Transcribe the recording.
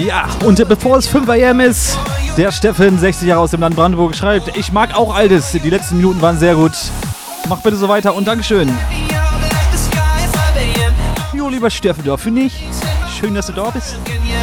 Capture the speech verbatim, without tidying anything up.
Ja, und bevor es fünf A M ist, der Steffen, sechzig Jahre aus dem Land Brandenburg, schreibt: Ich mag auch Altes. Die letzten Minuten waren sehr gut. Mach bitte so weiter und Dankeschön. Jo, lieber Steffen, dafür nicht. Schön, dass du da bist.